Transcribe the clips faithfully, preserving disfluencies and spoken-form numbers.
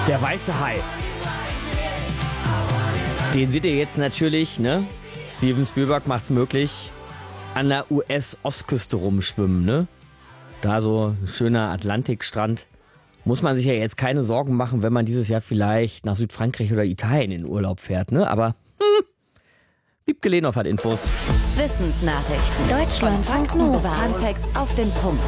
Der weiße Hai. Den seht ihr jetzt natürlich, ne? Steven Spielberg macht's möglich, an der U S-Ostküste rumschwimmen, ne? Da so ein schöner Atlantikstrand. Muss man sich ja jetzt keine Sorgen machen, wenn man dieses Jahr vielleicht nach Südfrankreich oder Italien in Urlaub fährt, ne? Aber hm, Wiebke Lehnhoff hat Infos. Wissensnachrichten. Deutschlandfunk Nova. Fun Facts auf den Punkt.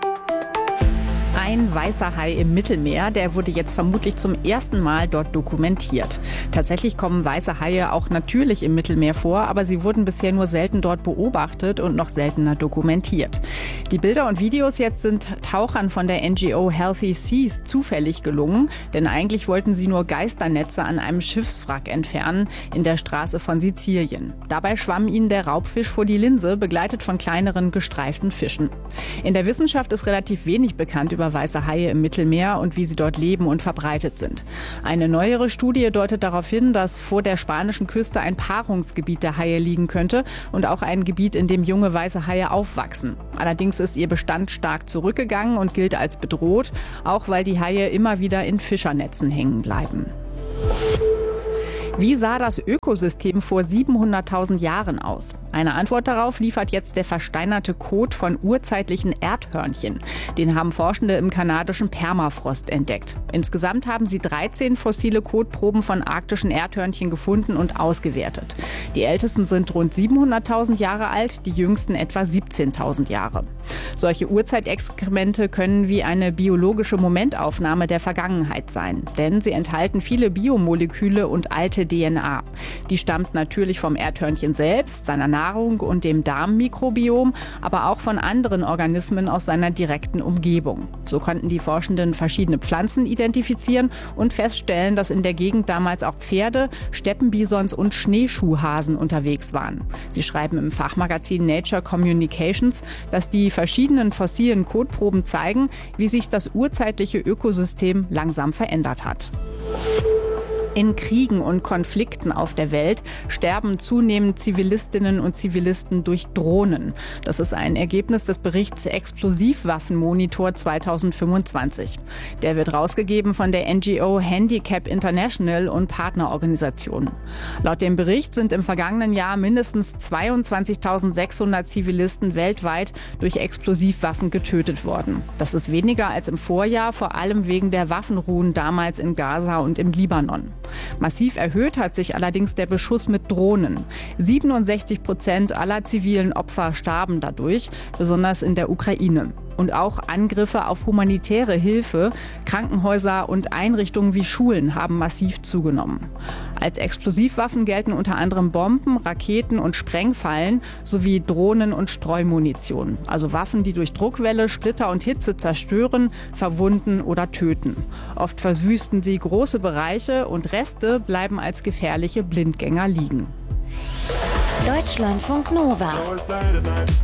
Ein weißer Hai im Mittelmeer, der wurde jetzt vermutlich zum ersten Mal dort dokumentiert. Tatsächlich kommen weiße Haie auch natürlich im Mittelmeer vor, aber sie wurden bisher nur selten dort beobachtet und noch seltener dokumentiert. Die Bilder und Videos jetzt sind Tauchern von der N G O Healthy Seas zufällig gelungen, denn eigentlich wollten sie nur Geisternetze an einem Schiffswrack entfernen in der Straße von Sizilien. Dabei schwamm ihnen der Raubfisch vor die Linse, begleitet von kleineren gestreiften Fischen. In der Wissenschaft ist relativ wenig bekannt über weiße Haie im Mittelmeer und wie sie dort leben und verbreitet sind. Eine neuere Studie deutet darauf hin, dass vor der spanischen Küste ein Paarungsgebiet der Haie liegen könnte und auch ein Gebiet, in dem junge weiße Haie aufwachsen. Allerdings ist ihr Bestand stark zurückgegangen und gilt als bedroht, auch weil die Haie immer wieder in Fischernetzen hängen bleiben. Wie sah das Ökosystem vor siebenhunderttausend Jahren aus? Eine Antwort darauf liefert jetzt der versteinerte Kot von urzeitlichen Erdhörnchen. Den haben Forschende im kanadischen Permafrost entdeckt. Insgesamt haben sie dreizehn fossile Kotproben von arktischen Erdhörnchen gefunden und ausgewertet. Die ältesten sind rund siebenhunderttausend Jahre alt, die jüngsten etwa siebzehntausend Jahre. Solche Urzeitexkremente können wie eine biologische Momentaufnahme der Vergangenheit sein, denn sie enthalten viele Biomoleküle und alte D N A. Die stammt natürlich vom Erdhörnchen selbst, seiner Nahrung und dem Darmmikrobiom, aber auch von anderen Organismen aus seiner direkten Umgebung. So konnten die Forschenden verschiedene Pflanzen identifizieren und feststellen, dass in der Gegend damals auch Pferde, Steppenbisons und Schneeschuhhasen unterwegs waren. Sie schreiben im Fachmagazin Nature Communications, dass die verschiedenen fossilen Kotproben zeigen, wie sich das urzeitliche Ökosystem langsam verändert hat. In Kriegen und Konflikten auf der Welt sterben zunehmend Zivilistinnen und Zivilisten durch Drohnen. Das ist ein Ergebnis des Berichts Explosivwaffenmonitor zweitausendfünfundzwanzig. Der wird rausgegeben von der N G O Handicap International und Partnerorganisationen. Laut dem Bericht sind im vergangenen Jahr mindestens zweiundzwanzigtausendsechshundert Zivilisten weltweit durch Explosivwaffen getötet worden. Das ist weniger als im Vorjahr, vor allem wegen der Waffenruhen damals in Gaza und im Libanon. Massiv erhöht hat sich allerdings der Beschuss mit Drohnen. siebenundsechzig Prozent aller zivilen Opfer starben dadurch, besonders in der Ukraine. Und auch Angriffe auf humanitäre Hilfe, Krankenhäuser und Einrichtungen wie Schulen haben massiv zugenommen. Als Explosivwaffen gelten unter anderem Bomben, Raketen und Sprengfallen sowie Drohnen und Streumunition. Also Waffen, die durch Druckwelle, Splitter und Hitze zerstören, verwunden oder töten. Oft verwüsten sie große Bereiche und Reste bleiben als gefährliche Blindgänger liegen. Deutschlandfunk Nova.